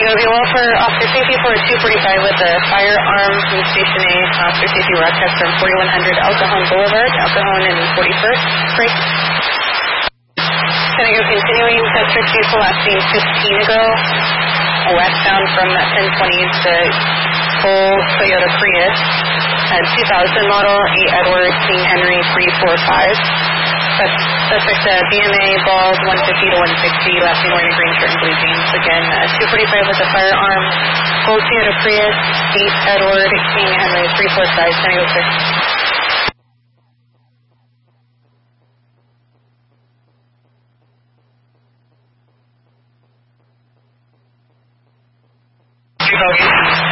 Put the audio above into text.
Go well for Officer Safety for 245 with a firearm from Station A. Officer Safety broadcast from 4100 El Cajon Boulevard, El Cajon and 41st. Great. Can I go continuing to search vehicle last seen 15 ago, westbound from 1020 to full Toyota Prius, 2000 model, 8 Edward King Henry 345. Suspect BMA, bald, 150 to 160, last seen wearing a green shirt and blue jeans. Again, 245 with a firearm, full Toyota Prius, 8 Edward King Henry 345. Can I go sir? Bogey.